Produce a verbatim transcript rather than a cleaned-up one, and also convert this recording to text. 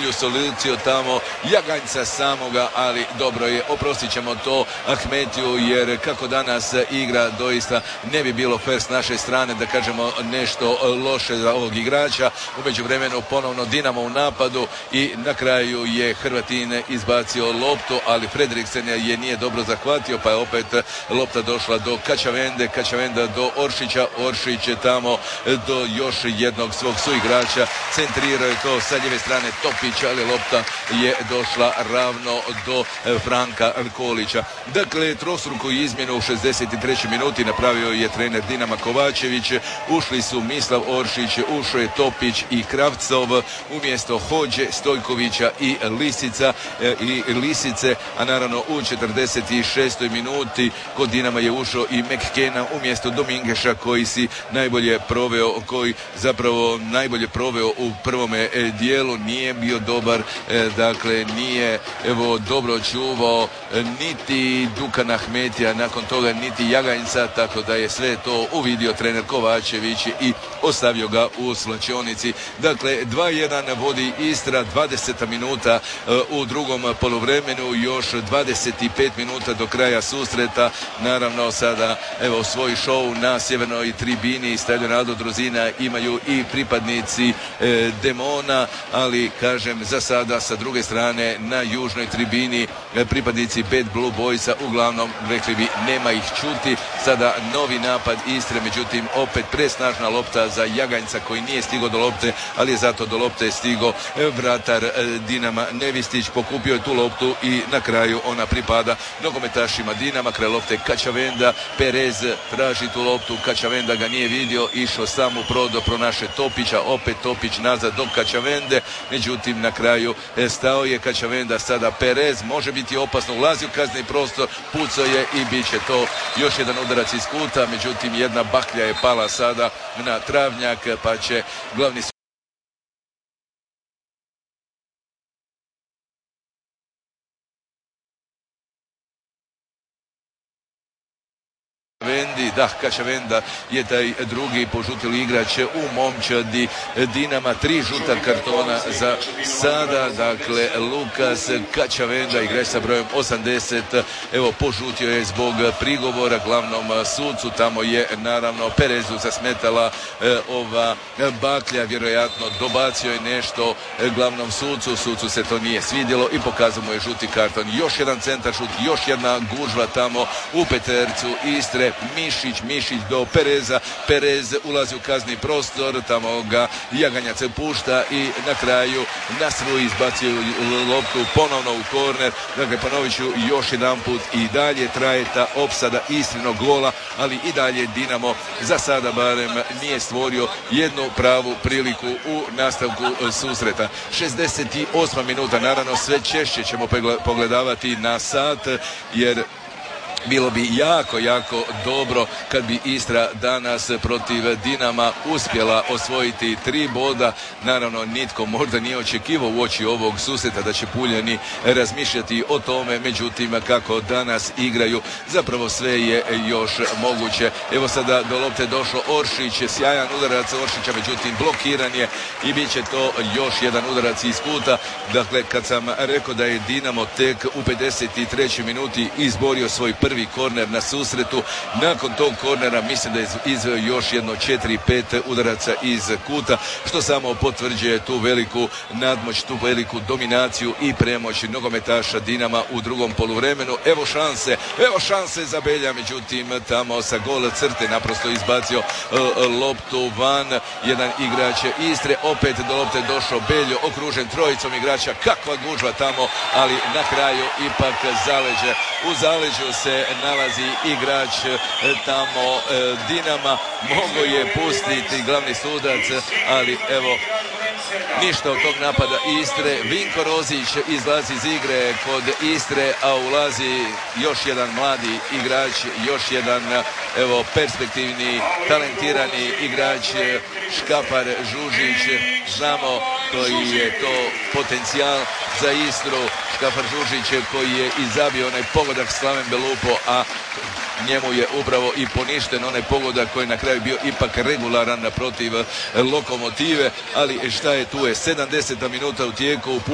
bolju soluciju tamo Jaganjca samoga, ali dobro je, oprostit ćemo to Ahmetiju, jer kako danas igra doista ne bi bilo fair s naše strane da kažemo nešto loše za ovog igrača. U međuvremenu ponovno Dinamo u napadu i na kraju je Hrvatin izbacio loptu, ali Fredriksen je nije dobro zahvatio, pa je opet lopta došla do Kačavende, Kačavenda do Oršića, Oršić je tamo do još jednog svog suigrača, centrirao je to sa lijeve strane Topić, ali lopta je došla ravno do Franka Kolića. Dakle, trostruku izmjenu u šezdeset trećoj minuti napravio je trener Dinama Kovačević. Ušli su Mislav Oršić, ušao je Topić i Kravcov umjesto Hođe, Stojkovića i Lisica i Lisice, a naravno u četrdeset šestoj minuti kod Dinama je ušao i McKenna umjesto Domingeša, koji si najbolje proveo, koji zapravo najbolje proveo u prvome dijelu, nije bio dobar, dakle nije evo dobro čuvao niti Dukan Ahmetija, nakon toga niti Jaganjca, tako da je sve to uvidio trener Kovačević i ostavio ga u slačionici. Dakle, dva jedan vodi Istra, dvadeseta minuta u drugom poluvremenu, još dvadeset pet minuta do kraja susreta. Naravno sada evo svoj show na sjevernoj tribini stadiona Aldo Druzina imaju i pripadnici e, Demona, ali kažem za sada sa druge strane na južnoj tribini e, pripadnici Bad Blue Boysa, uglavnom rekli bi nema ih čuti. Sada novi napad Istre, međutim opet presnažna lopta za Jaganjca koji nije stigao do lopte, ali je zato do lopte stigao vratar Dinama Nevistić, pokupio je tu loptu i na kraju ona pripada nogometašima Dinama. Kraj lopte Kačavenda, Perez traži tu loptu, Kačavenda ga nije vidio, išao sam u prodo, pronaše Topića, opet Topić nazad do Kačavende, međutim na kraju stao je Kačavenda, sada Perez, može biti opasno, ulazi u kazni prostor, pucao je i bit će to još jedan udarac iz kuta, međutim jedna baklja je pala sada na travnjak, pa će glavni Vendi, da, Kačavenda je taj drugi požutili igrač u momčadi Dinama, tri žuta kartona za sada, dakle Lukas Kačavenda, igrač sa brojem osamdeset, evo požutio je zbog prigovora glavnom sucu, tamo je naravno Perezu zasmetala e, ova baklja, vjerojatno dobacio je nešto e, glavnom sucu, sucu se to nije svidjelo i pokazao mu je žuti karton. Još jedan centar šut, još jedna gužva tamo u petercu Istre, Mišić, Mišić do Pereza, Perez ulazi u kazni prostor, tamo ga Jaganjac pušta i na kraju Nasru izbacio loptu ponovno u korner. Dakle, ponovit ću još jedan put, i dalje traje ta opsada Istrinog gola, ali i dalje Dinamo za sada barem nije stvorio jednu pravu priliku u nastavku susreta. šezdeset osma minuta, naravno sve češće ćemo pogledavati na sat, jer bilo bi jako, jako dobro kad bi Istra danas protiv Dinama uspjela osvojiti tri boda. Naravno, nitko možda nije očekivao u oči ovog susreta da će Puljani razmišljati o tome, međutim kako danas igraju, zapravo sve je još moguće. Evo sada do lopte došao Oršić, sjajan udarac Oršića, međutim blokiran je i bit će to još jedan udarac iz kuta. Dakle, kad sam rekao da je Dinamo tek u pedeset trećoj minuti izborio svoj prvi prvi korner na susretu, nakon tog kornera mislim da je izveo još jedno četiri pet udaraca iz kuta, što samo potvrđuje tu veliku nadmoć, tu veliku dominaciju i premoć nogometaša Dinama u drugom poluvremenu. Evo šanse, evo šanse za Belja, međutim tamo sa gol crte naprosto izbacio uh, loptu van jedan igrač Istre, opet do lopte došao Beljo, okružen trojicom igrača, kakva gužva tamo, ali na kraju ipak zaleđe. U zaleđu se nalazi igrač tamo e, Dinama, mogo je pustiti glavni sudac, ali evo ništa od tog napada Istre. Vinko Rozić izlazi iz igre kod Istre, a ulazi još jedan mladi igrač, još jedan evo perspektivni, talentirani igrač Škafar Žužić. Znamo koji je to potencijal za Istru. Škafar Žužić koji je izabio onaj pogodak Slaven Belupo, a njemu je upravo i poništen onaj pogodak koji je na kraju bio ipak regularan protiv Lokomotive, ali šta je tu je sedamdeseta minuta u tijeku.